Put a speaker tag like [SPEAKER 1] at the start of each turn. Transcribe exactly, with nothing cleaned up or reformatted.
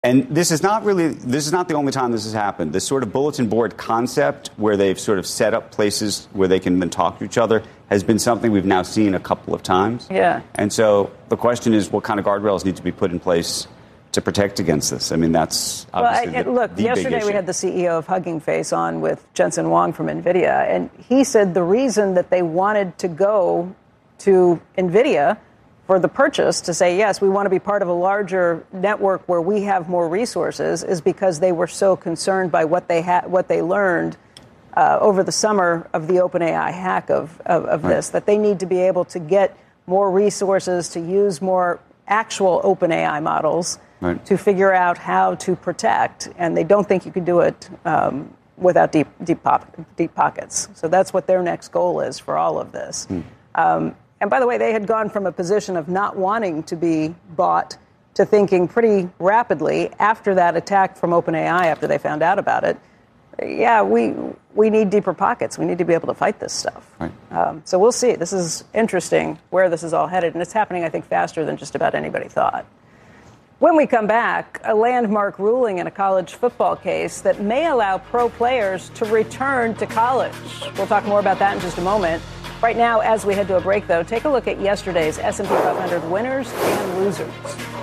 [SPEAKER 1] And this is not really, this is not the only time this has happened. This sort of bulletin board concept where they've sort of set up places where they can then talk to each other has been something we've now seen a couple of times.
[SPEAKER 2] Yeah.
[SPEAKER 1] And so the question is, what kind of guardrails need to be put in place to protect against this? I mean, that's obviously
[SPEAKER 2] well, I,
[SPEAKER 1] the,
[SPEAKER 2] look,
[SPEAKER 1] the
[SPEAKER 2] yesterday
[SPEAKER 1] big issue.
[SPEAKER 2] We had the C E O of Hugging Face on with Jensen Huang from NVIDIA, and he said the reason that they wanted to go to NVIDIA for the purchase to say, yes, we want to be part of a larger network where we have more resources is because they were so concerned by what they had, what they learned uh, over the summer of the OpenAI hack of, of, of
[SPEAKER 1] right.
[SPEAKER 2] this, that they need to be able to get more resources to use more actual OpenAI models right. to figure out how to protect. And they don't think you could do it um, without deep, deep, pop, deep pockets. So that's what their next goal is for all of this. Hmm. Um, And by the way, they had gone from a position of not wanting to be bought to thinking pretty rapidly after that attack from OpenAI, after they found out about it, yeah, we we need deeper pockets. We need to be able to fight this stuff.
[SPEAKER 1] Right.
[SPEAKER 2] Um, so we'll see. This is interesting where this is all headed, and it's happening, I think, faster than just about anybody thought. When we come back, a landmark ruling in a college football case that may allow pro players to return to college. We'll talk more about that in just a moment. Right now, as we head to a break, though, take a look at yesterday's S and P five hundred winners and losers.